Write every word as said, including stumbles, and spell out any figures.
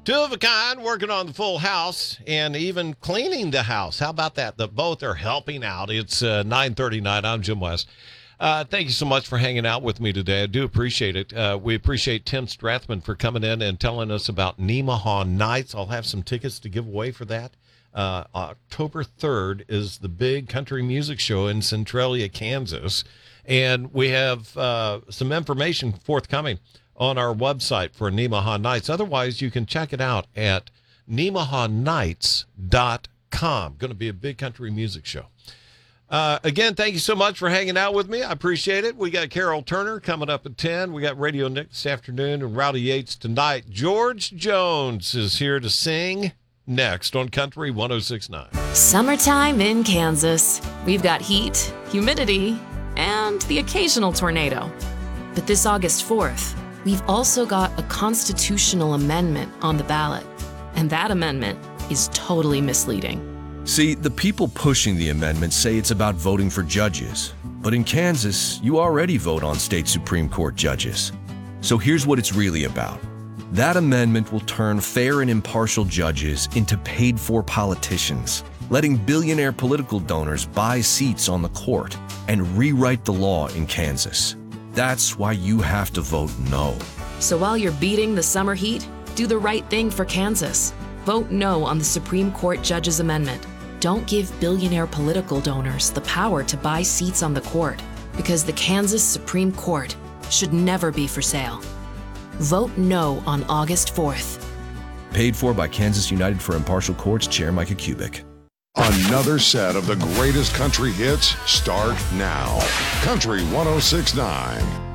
Two of a kind, working on the full house and even cleaning the house. How about that? The both are helping out. It's uh, nine thirty-nine. I'm Jim West. Uh, thank you so much for hanging out with me today. I do appreciate it. Uh, we appreciate Tim Strathman for coming in and telling us about Nemaha Nights. I'll have some tickets to give away for that. Uh, October third is the big country music show in Centralia, Kansas. And we have uh, some information forthcoming on our website for Nemaha Nights. Otherwise, you can check it out at nemaha nights dot com. Going to be a big country music show. Uh, again, thank you so much for hanging out with me. I appreciate it. We got Carol Turner coming up at ten. We got Radio Nick this afternoon and Rowdy Yates tonight. George Jones is here to sing next on Country one oh six point nine. Summertime in Kansas. We've got heat, humidity, and the occasional tornado. But this August fourth, we've also got a constitutional amendment on the ballot, and that amendment is totally misleading. See, the people pushing the amendment say it's about voting for judges, but in Kansas, you already vote on state Supreme Court judges. So here's what it's really about. That amendment will turn fair and impartial judges into paid-for politicians, letting billionaire political donors buy seats on the court and rewrite the law in Kansas. That's why you have to vote no. So while you're beating the summer heat, do the right thing for Kansas. Vote no on the Supreme Court Judges Amendment. Don't give billionaire political donors the power to buy seats on the court, because the Kansas Supreme Court should never be for sale. Vote no on August fourth. Paid for by Kansas United for Impartial Courts Chair Micah Kubik. Another set of the greatest country hits start now. Country one oh six point nine.